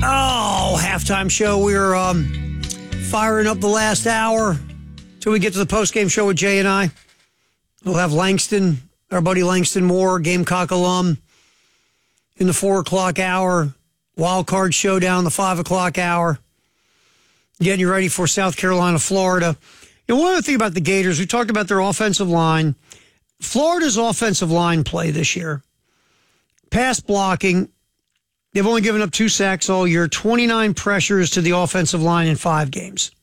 Oh, halftime show. We're firing up the last hour till we get to the post-game show with Jay and I. We'll have Langston, our buddy Langston Moore, Gamecock alum, in the 4 o'clock hour. Wild Card Showdown, the 5 o'clock hour. Getting you ready for South Carolina, Florida. You know, one other thing about the Gators, we talked about their offensive line. Florida's offensive line play this year. Pass blocking. They've only given up 2 sacks all year, 29 pressures to the offensive line in 5 games.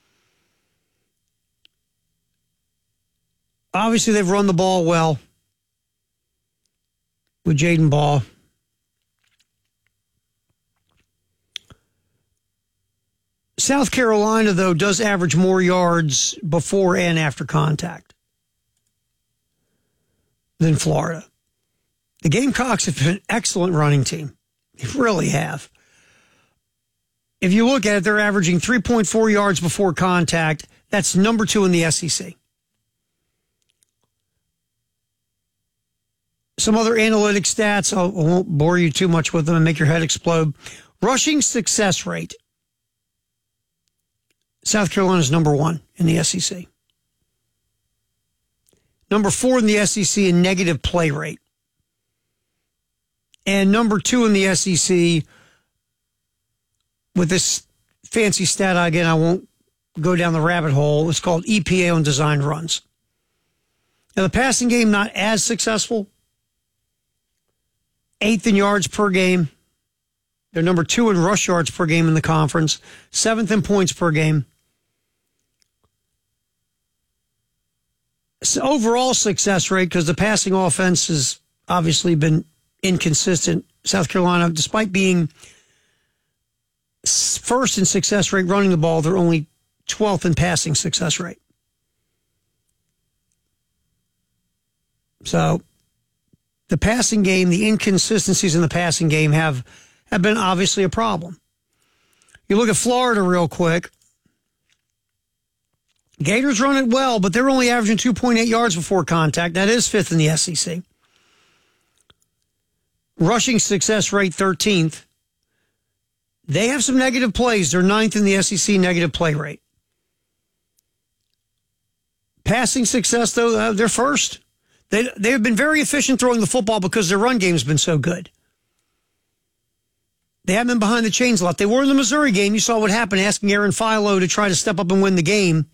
Obviously, they've run the ball well with Jaden Ball. South Carolina, though, does average more yards before and after contact than Florida. The Gamecocks have been an excellent running team. They really have. If you look at it, they're averaging 3.4 yards before contact. That's number 2 in the SEC. Some other analytic stats, I won't bore you too much with them and make your head explode. Rushing success rate. South Carolina's number 1 in the SEC. Number 4 in the SEC in negative play rate. And number 2 in the SEC with this fancy stat, again, I won't go down the rabbit hole. It's called EPA on designed runs. Now, the passing game, not as successful. 8th in yards per game. They're number 2 in rush yards per game in the conference. 7th in points per game. So overall success rate, because the passing offense has obviously been inconsistent. South Carolina, despite being first in success rate running the ball, they're only 12th in passing success rate. So the passing game, the inconsistencies in the passing game have been obviously a problem. You look at Florida real quick. Gators run it well, but they're only averaging 2.8 yards before contact. That is 5th in the SEC. Rushing success rate, 13th. They have some negative plays. They're 9th in the SEC negative play rate. Passing success, though, they're first. They've been very efficient throwing the football because their run game's been so good. They haven't been behind the chains a lot. They were in the Missouri game. You saw what happened, asking Aaron Philo to try to step up and win the game.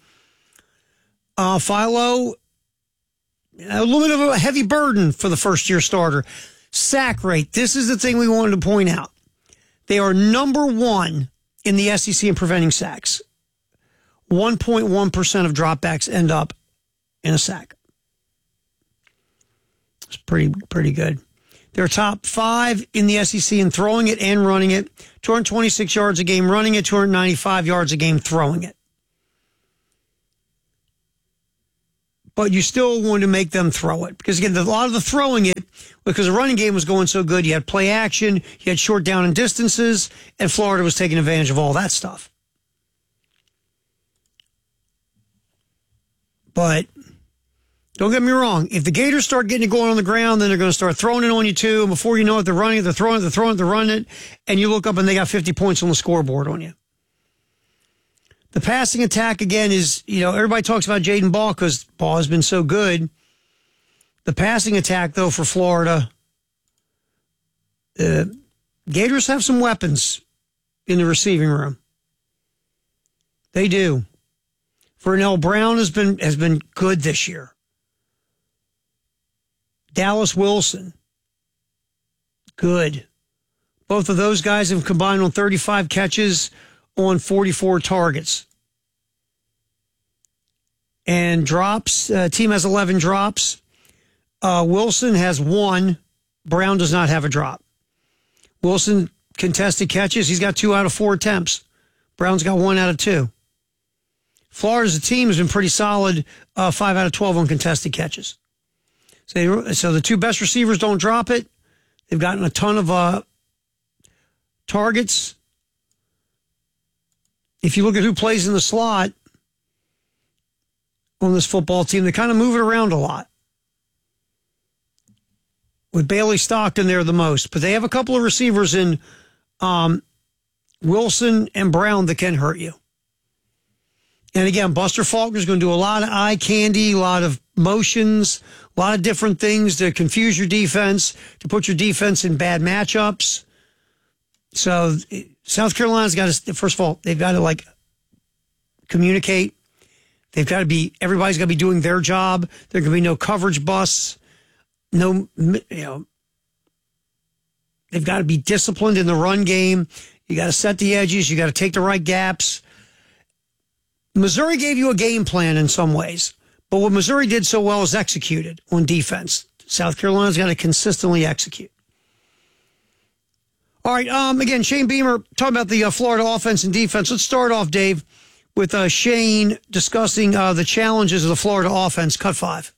Philo, a little bit of a heavy burden for the first-year starter. Sack rate. This is the thing we wanted to point out. They are number 1 in the SEC in preventing sacks. 1.1% of dropbacks end up in a sack. It's pretty good. They're top 5 in the SEC in throwing it and running it. 226 yards a game running it, 295 yards a game throwing it. But you still want to make them throw it. Because, again, a lot of the throwing it, because the running game was going so good, you had play action, you had short down and distances, and Florida was taking advantage of all that stuff. But don't get me wrong. If the Gators start getting it going on the ground, then they're going to start throwing it on you too. And before you know it, they're running it, they're throwing it, they're running it. And you look up and they got 50 points on the scoreboard on you. The passing attack, again, is, everybody talks about Jaden Ball because Ball has been so good. The passing attack, though, for Florida, Gators have some weapons in the receiving room. They do. Vernell Brown has been good this year. Dallas Wilson, good. Both of those guys have combined on 35 catches on 44 targets. And drops, team has 11 drops. Wilson has 1. Brown does not have a drop. Wilson contested catches. He's got 2 out of 4 attempts. Brown's got 1 out of 2. Florida's team has been pretty solid, 5 out of 12 on contested catches. So the 2 best receivers don't drop it. They've gotten a ton of targets. If you look at who plays in the slot on this football team, they kind of move it around a lot. With Bailey Stockton there the most. But they have a couple of receivers in Wilson and Brown that can hurt you. And again, Buster Faulkner's going to do a lot of eye candy, a lot of motions, a lot of different things to confuse your defense, to put your defense in bad matchups. So South Carolina's got to, first of all, they've got to communicate. They've got to be, everybody's got to be doing their job. There can be no coverage busts. They've got to be disciplined in the run game. You got to set the edges. You got to take the right gaps. Missouri gave you a game plan in some ways, but what Missouri did so well is executed on defense. South Carolina's got to consistently execute. All right, again, Shane Beamer talking about the Florida offense and defense. Let's start off, Dave, with Shane discussing the challenges of the Florida offense. Cut 5.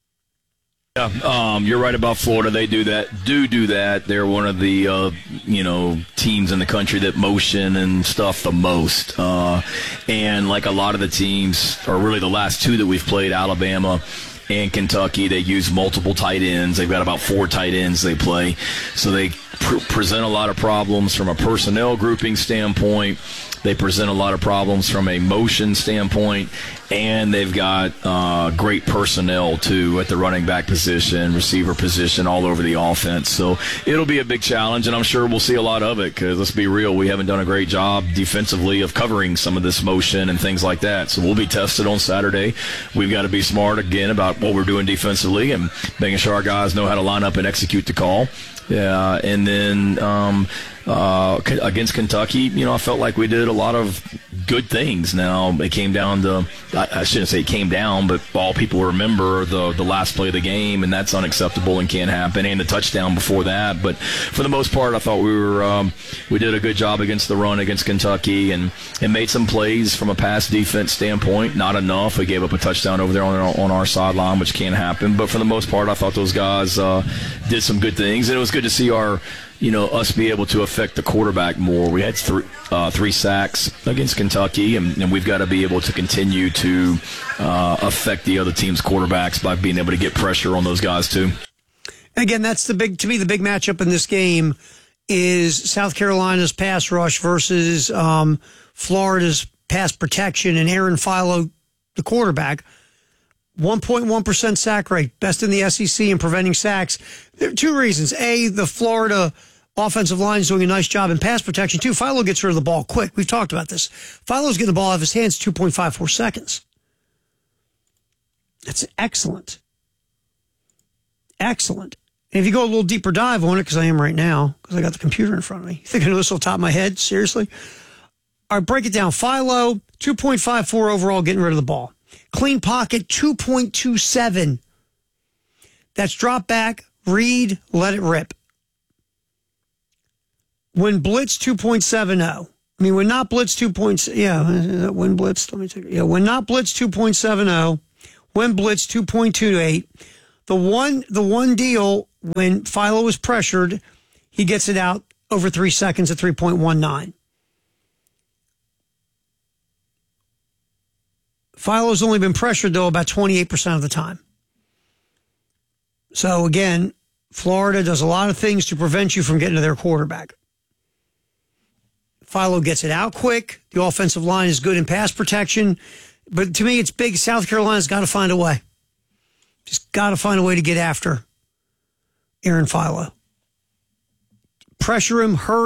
Yeah, you're right about Florida. They do that. They're one of the teams in the country that motion and stuff the most. And like a lot of the teams, or really the last two that we've played, Alabama and Kentucky, they use multiple tight ends. They've got about 4 tight ends they play, so they present a lot of problems from a personnel grouping standpoint. They present a lot of problems from a motion standpoint, and they've got great personnel, too, at the running back position, receiver position, all over the offense. So it'll be a big challenge, and I'm sure we'll see a lot of it because, let's be real, we haven't done a great job defensively of covering some of this motion and things like that. So we'll be tested on Saturday. We've got to be smart, again, about what we're doing defensively and making sure our guys know how to line up and execute the call. Yeah, and then against Kentucky, I felt like we did a lot of good things. Now, it came down to, I shouldn't say it came down, but all people remember the last play of the game, and that's unacceptable and can't happen, and the touchdown before that. But for the most part, I thought we did a good job against the run against Kentucky and made some plays from a pass defense standpoint. Not enough. We gave up a touchdown over there on our sideline, which can't happen. But for the most part, I thought those guys did some good things, and it was good to see us be able to affect the quarterback more. We had 3 sacks against Kentucky, and we've got to be able to continue to affect the other team's quarterbacks by being able to get pressure on those guys too. Again, that's the big matchup in this game is South Carolina's pass rush versus Florida's pass protection, and Aaron Philo, the quarterback. 1.1% sack rate, best in the SEC in preventing sacks. There are 2 reasons. A, the Florida offensive line is doing a nice job in pass protection. 2, Philo gets rid of the ball quick. We've talked about this. Philo's getting the ball out of his hands 2.54 seconds. That's excellent. Excellent. And if you go a little deeper dive on it, because I am right now, because I got the computer in front of me. You think I know this off the top of my head? Seriously? All right, break it down. Philo, 2.54 overall, getting rid of the ball. Clean pocket, 2.27. That's drop back, read, let it rip. When blitz, 2.70. I mean, when not blitz, 2.0. Yeah, when blitz, let me take it. Yeah, when not blitz, 2.70. When blitz, 2.28. The one deal, when Philo is pressured, he gets it out over 3 seconds at 3.19. Philo's only been pressured, though, about 28% of the time. So, again, Florida does a lot of things to prevent you from getting to their quarterback. Philo gets it out quick. The offensive line is good in pass protection. But to me, it's big. South Carolina's got to find a way. Just got to find a way to get after Aaron Philo. Pressure him, hurry.